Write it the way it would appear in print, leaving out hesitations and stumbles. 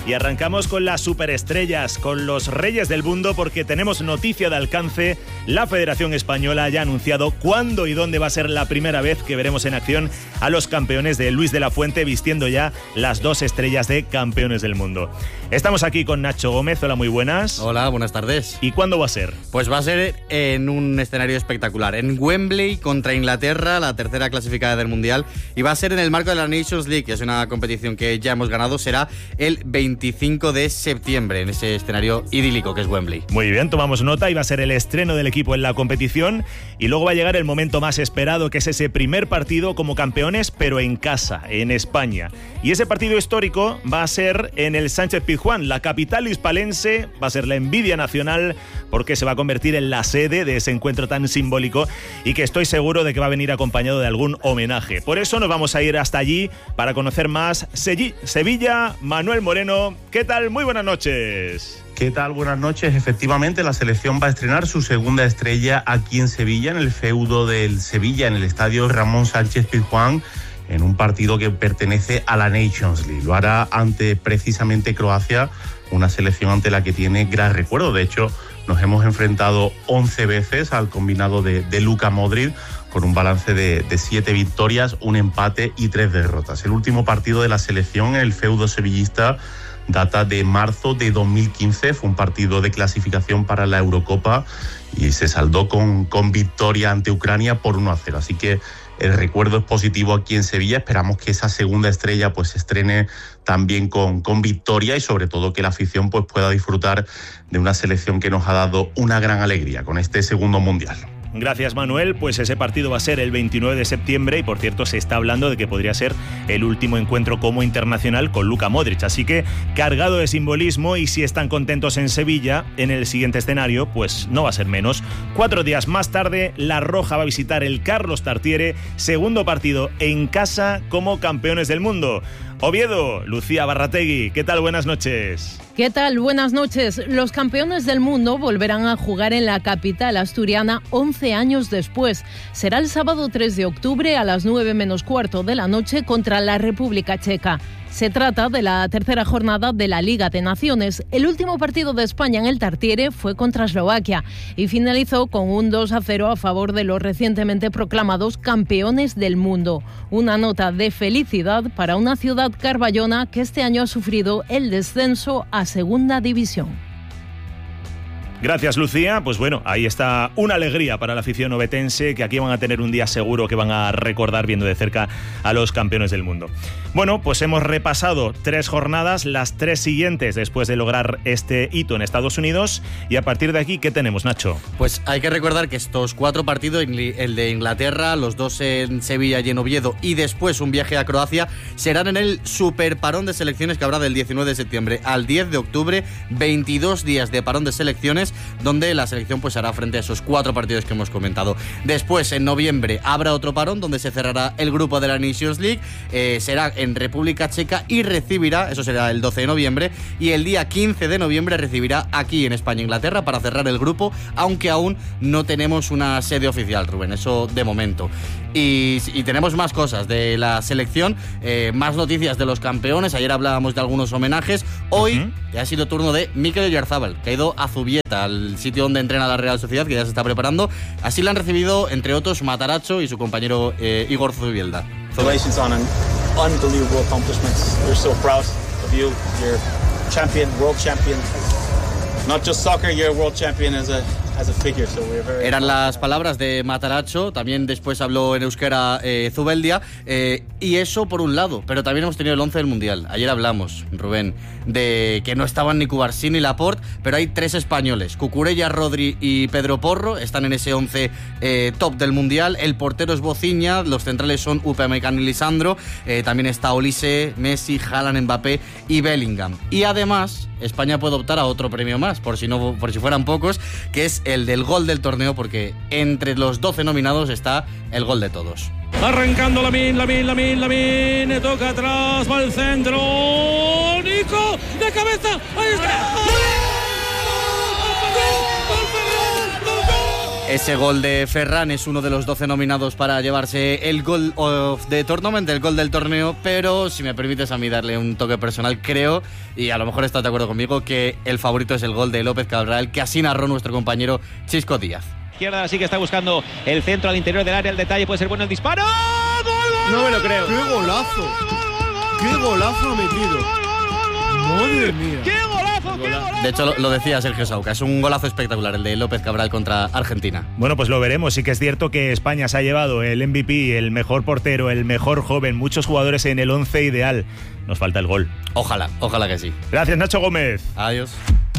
y arrancamos con las superestrellas, con los reyes del mundo, porque tenemos noticia de alcance. La Federación Española ya ha anunciado cuándo y dónde va a ser la primera vez que veremos en acción a los campeones de Luis de la Fuente vistiendo ya las 2 estrellas de campeones del mundo. Estamos aquí con Nacho Gómez. Hola, muy buenas. Hola, buenas tardes. ¿Y cuándo va a ser? Pues va a ser en un escenario espectacular, en Wembley contra Inglaterra, la tercera clasificada del Mundial, y va a ser en el marco de la Nations League, que es una competición que ya hemos ganado. Será el 25 de septiembre en ese escenario idílico que es Wembley. Muy bien, tomamos nota, y va a ser el estreno del equipo en la competición, y luego va a llegar el momento más esperado, que es ese primer partido como campeones, pero en casa, en España. Y ese partido histórico va a ser en el Sánchez-Pizjuán, la capital hispalense. Va a ser la envidia nacional, porque se va a convertir en la sede de ese encuentro tan simbólico, y que estoy seguro de que va a venir acompañado de algún homenaje. Por eso nos vamos a ir hasta allí para conocer más Sevilla. Manuel Moreno, ¿qué tal? Muy buenas noches. ¿Qué tal? Buenas noches. Efectivamente, la selección va a estrenar su segunda estrella aquí en Sevilla, en el feudo del Sevilla, en el estadio Ramón Sánchez Pizjuán, en un partido que pertenece a la Nations League. Lo hará ante precisamente Croacia, una selección ante la que tiene gran recuerdo. De hecho, nos hemos enfrentado 11 veces al combinado de Luka Modric, con un balance de 7 victorias, un empate y 3 derrotas. El último partido de la selección en el feudo sevillista data de marzo de 2015, fue un partido de clasificación para la Eurocopa y se saldó con victoria ante Ucrania por 1-0. Así que el recuerdo es positivo aquí en Sevilla. Esperamos que esa segunda estrella pues se estrene también con victoria, y sobre todo que la afición pues pueda disfrutar de una selección que nos ha dado una gran alegría con este segundo mundial. Gracias, Manuel. Pues ese partido va a ser el 29 de septiembre y, por cierto, se está hablando de que podría ser el último encuentro como internacional con Luka Modric. Así que cargado de simbolismo, y si están contentos en Sevilla, en el siguiente escenario, pues no va a ser menos. 4 días más tarde, La Roja va a visitar el Carlos Tartiere, segundo partido en casa como campeones del mundo. Oviedo, Lucía Barrategui, ¿qué tal? Buenas noches. ¿Qué tal? Buenas noches. Los campeones del mundo volverán a jugar en la capital asturiana 11 años después. Será el sábado 3 de octubre a las 9:15 de la noche contra la República Checa. Se trata de la tercera jornada de la Liga de Naciones. El último partido de España en el Tartiere fue contra Eslovaquia y finalizó con un 2-0 a favor de los recientemente proclamados campeones del mundo. Una nota de felicidad para una ciudad carballona que este año ha sufrido el descenso a Segunda División. Gracias, Lucía. Pues bueno, ahí está una alegría para la afición ovetense, que aquí van a tener un día seguro que van a recordar viendo de cerca a los campeones del mundo. Bueno, pues hemos repasado 3 jornadas, las 3 siguientes después de lograr este hito en Estados Unidos, y a partir de aquí, ¿qué tenemos, Nacho? Pues hay que recordar que estos 4 partidos, el de Inglaterra, los 2 en Sevilla y en Oviedo, y después un viaje a Croacia, serán en el super parón de selecciones que habrá del 19 de septiembre al 10 de octubre, 22 días de parón de selecciones, donde la selección pues hará frente a esos 4 partidos que hemos comentado. Después, en noviembre, habrá otro parón donde se cerrará el grupo de la Nations League, será en República Checa, y recibirá, eso será el 12 de noviembre, y el día 15 de noviembre recibirá aquí en España Inglaterra para cerrar el grupo, aunque aún no tenemos una sede oficial, Rubén, eso de momento. Y tenemos más cosas de la selección, más noticias de los campeones. Ayer hablábamos de algunos homenajes. Hoy ha sido turno de Mikel Oyarzabal, que ha ido a Zubieta, al sitio donde entrena la Real Sociedad, que ya se está preparando. Así le han recibido, entre otros, Matarazzo y su compañero Igor Zubielda. Congratulations on an unbelievable accomplishment. We're so proud of you. You're champion, world champion. Not just soccer, you're world champion as a figure, so we're very... Eran las palabras de Matarazzo. También después habló en euskera Zubeldia, y eso por un lado, pero también hemos tenido el 11 del Mundial. Ayer hablamos, Rubén, de que no estaban ni Cubarsí ni Laporte, pero hay 3 españoles, Cucurella, Rodri y Pedro Porro, están en ese 11 top del Mundial. El portero es Bociña, los centrales son Upamecano y Lisandro, también está Olise, Messi, Haaland, Mbappé y Bellingham. Y además, España puede optar a otro premio más, por si fueran pocos, que es el del gol del torneo, porque entre los 12 nominados está el gol de todos. Arrancando Lamine, toca atrás, va al centro, Nico, de cabeza, ahí está. Ese gol de Ferran es uno de los 12 nominados para llevarse el Goal of the Tournament, el gol del torneo, pero si me permites a mí darle un toque personal, creo, y a lo mejor estás de acuerdo conmigo, que el favorito es el gol de López Cabral, que así narró nuestro compañero Chisco Díaz. Izquierda, sí que está buscando el centro al interior del área, el detalle puede ser bueno el disparo. ¡Gol! No me lo creo. ¡Qué golazo! ¡Qué golazo ha metido! ¡Madre mía! ¡Qué golazo! ¡Qué golazo! De hecho, lo decía Sergio Sauca, es un golazo espectacular el de López Cabral contra Argentina. Bueno, pues lo veremos. Sí que es cierto que España se ha llevado el MVP, el mejor portero, el mejor joven, muchos jugadores en el 11 ideal. Nos falta el gol. Ojalá que sí. Gracias, Nacho Gómez. Adiós.